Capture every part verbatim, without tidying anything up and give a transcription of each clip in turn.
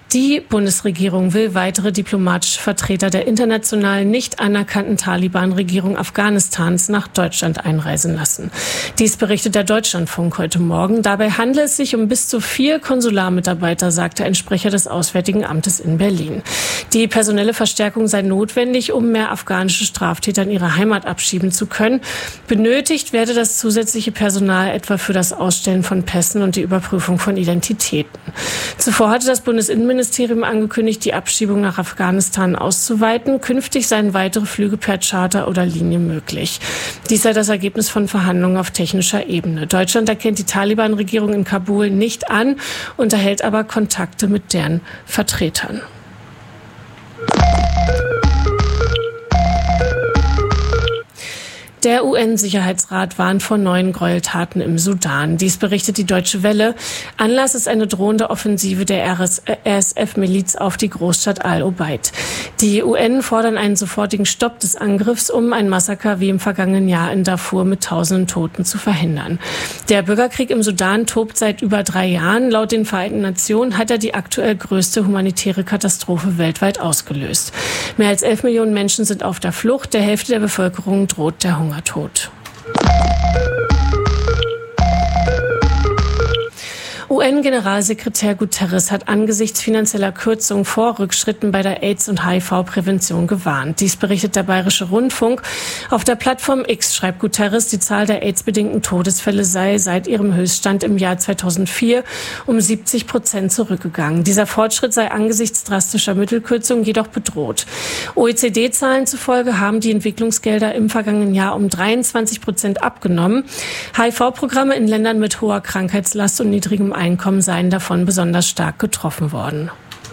Die Bundesregierung will weitere diplomatische Vertreter der international nicht anerkannten Taliban-Regierung Afghanistans nach Deutschland einreisen lassen. Dies berichtet der Deutschlandfunk heute Morgen. Dabei handelt es sich um bis zu vier Konsularmitarbeiter, sagte ein Sprecher des Auswärtigen Amtes in Berlin. Die personelle Verstärkung sei notwendig, um mehr afghanische Straftäter in ihre Heimat abschieben zu können. Benötigt werde das zusätzliche Personal etwa für das Ausstellen von Pässen und die Überprüfung von Identitäten. Zuvor hatte das Bundesinnenministerium Ministerium angekündigt, die Abschiebung nach Afghanistan auszuweiten. Künftig seien weitere Flüge per Charter oder Linie möglich. Dies sei das Ergebnis von Verhandlungen auf technischer Ebene. Deutschland erkennt die Taliban-Regierung in Kabul nicht an, unterhält aber Kontakte mit deren Vertretern. Der U N-Sicherheitsrat warnt vor neuen Gräueltaten im Sudan. Dies berichtet die Deutsche Welle. Anlass ist eine drohende Offensive der R S F-Miliz auf die Großstadt Al-Obeid. Die U N fordern einen sofortigen Stopp des Angriffs, um ein Massaker wie im vergangenen Jahr in Darfur mit tausenden Toten zu verhindern. Der Bürgerkrieg im Sudan tobt seit über drei Jahren. Laut den Vereinten Nationen hat er die aktuell größte humanitäre Katastrophe weltweit ausgelöst. Mehr als elf Millionen Menschen sind auf der Flucht. Der Hälfte der Bevölkerung droht der Hunger. Tot. U N-Generalsekretär Guterres hat angesichts finanzieller Kürzungen vor Rückschritten bei der AIDS- und H I V-Prävention gewarnt. Dies berichtet der Bayerische Rundfunk. Auf der Plattform X schreibt Guterres, die Zahl der AIDS-bedingten Todesfälle sei seit ihrem Höchststand im Jahr zweitausendvier um siebzig Prozent zurückgegangen. Dieser Fortschritt sei angesichts drastischer Mittelkürzungen jedoch bedroht. O E C D-Zahlen zufolge haben die Entwicklungsgelder im vergangenen Jahr um dreiundzwanzig Prozent abgenommen. H I V-Programme in Ländern mit hoher Krankheitslast und niedrigem Einkommen seien davon besonders stark getroffen worden.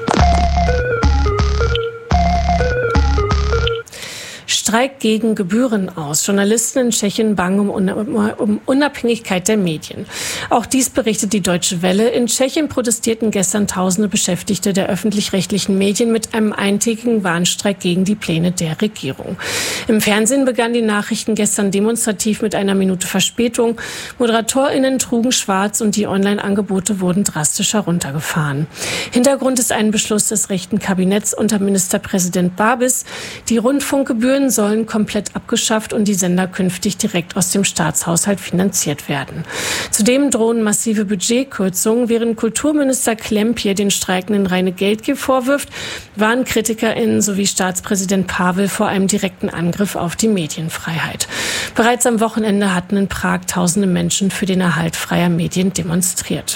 Streik gegen Gebühren aus. Journalisten in Tschechien bangen um, um Unabhängigkeit der Medien. Auch dies berichtet die Deutsche Welle. In Tschechien protestierten gestern tausende Beschäftigte der öffentlich-rechtlichen Medien mit einem eintägigen Warnstreik gegen die Pläne der Regierung. Im Fernsehen begannen die Nachrichten gestern demonstrativ mit einer Minute Verspätung. ModeratorInnen trugen schwarz und die Online-Angebote wurden drastisch heruntergefahren. Hintergrund ist ein Beschluss des rechten Kabinetts unter Ministerpräsident Babis. Die Rundfunkgebühren sollen komplett abgeschafft und die Sender künftig direkt aus dem Staatshaushalt finanziert werden. Zudem drohen massive Budgetkürzungen. Während Kulturminister Klempje den Streikenden reine Geldgier vorwirft, warnen KritikerInnen sowie Staatspräsident Pavel vor einem direkten Angriff auf die Medienfreiheit. Bereits am Wochenende hatten in Prag tausende Menschen für den Erhalt freier Medien demonstriert.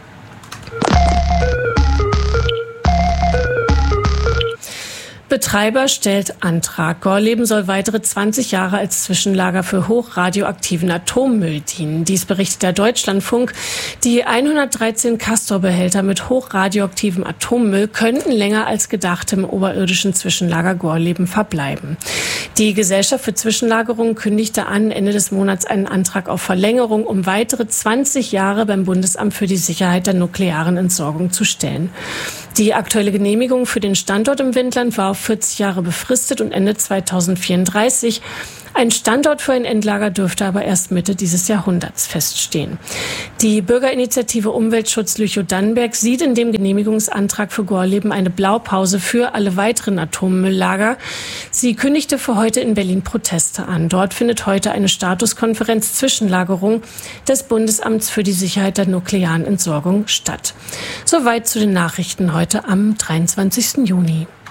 Betreiber stellt Antrag. Gorleben soll weitere zwanzig Jahre als Zwischenlager für hochradioaktiven Atommüll dienen. Dies berichtet der Deutschlandfunk. Die hundertdreizehn Castor-Behälter mit hochradioaktivem Atommüll könnten länger als gedacht im oberirdischen Zwischenlager Gorleben verbleiben. Die Gesellschaft für Zwischenlagerung kündigte an, Ende des Monats einen Antrag auf Verlängerung um weitere zwanzig Jahre beim Bundesamt für die Sicherheit der nuklearen Entsorgung zu stellen. Die aktuelle Genehmigung für den Standort im Wendland war auf vierzig Jahre befristet und endet zweitausendvierunddreißig. Ein Standort für ein Endlager dürfte aber erst Mitte dieses Jahrhunderts feststehen. Die Bürgerinitiative Umweltschutz Lüchow-Dannenberg sieht in dem Genehmigungsantrag für Gorleben eine Blaupause für alle weiteren Atommülllager. Sie kündigte für heute in Berlin Proteste an. Dort findet heute eine Statuskonferenz Zwischenlagerung des Bundesamts für die Sicherheit der nuklearen Entsorgung statt. Soweit zu den Nachrichten heute am dreiundzwanzigsten Juni.